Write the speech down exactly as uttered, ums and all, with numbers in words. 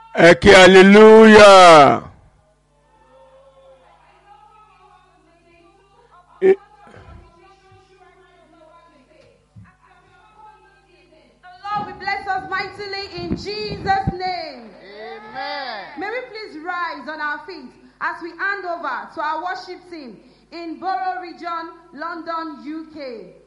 Eke hallelujah. Eh, Lord, we bless us mightily in Jesus' name. Amen. May we please rise on our feet as we hand over to our worship team in Borough Region, London, U K.